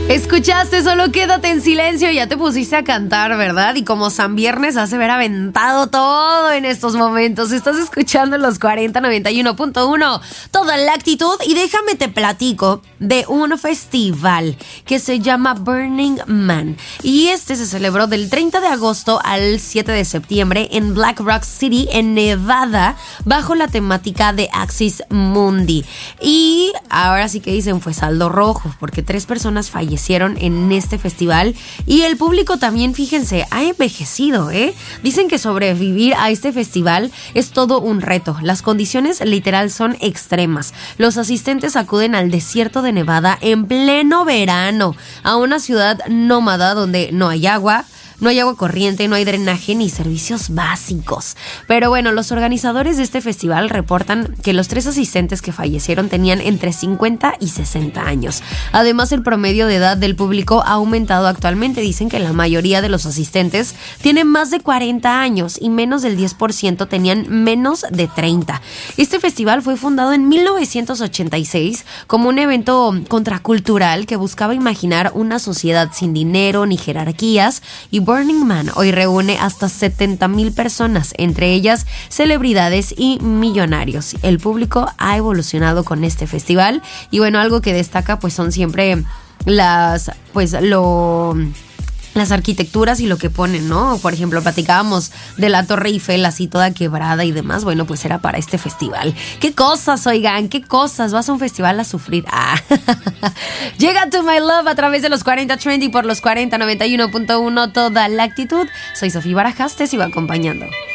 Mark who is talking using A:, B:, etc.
A: Escuchaste Solo Quédate en Silencio, ya te pusiste a cantar, ¿verdad? Y como San Viernes hace ver aventado todo en estos momentos. Estás escuchando los 4091.1, toda la actitud. Y déjame te platico de un festival que se llama Burning Man. Y este se celebró del 30 de agosto al 7 de septiembre en Black Rock City, en Nevada, bajo la temática de Axis Mundi. Y ahora sí que dicen fue saldo rojo, porque 3 personas fallecieron en este festival y el público también, fíjense, ha envejecido, ¿eh? Dicen que sobrevivir a este festival es todo un reto. Las condiciones literal son extremas. Los asistentes acuden al desierto de Nevada en pleno verano, a una ciudad nómada donde no hay agua corriente, no hay drenaje ni servicios básicos. Pero bueno, los organizadores de este festival reportan que los 3 asistentes que fallecieron tenían entre 50 y 60 años. Además, el promedio de edad del público ha aumentado actualmente. Dicen que la mayoría de los asistentes tienen más de 40 años y menos del 10% tenían menos de 30. Este festival fue fundado en 1986 como un evento contracultural que buscaba imaginar una sociedad sin dinero ni jerarquías, y Burning Man hoy reúne hasta 70,000 personas, entre ellas celebridades y millonarios. El público ha evolucionado con este festival y bueno, algo que destaca pues son siempre las arquitecturas y lo que ponen, ¿no? Por ejemplo, platicábamos de la Torre Eiffel así toda quebrada y demás. Bueno, pues era para este festival. ¡Qué cosas, oigan! ¡Qué cosas! Vas a un festival a sufrir. Llega To My Love a través de los 40 Trendy por los 4091.1, toda la actitud. Soy Sofía Barajas, te sigo acompañando.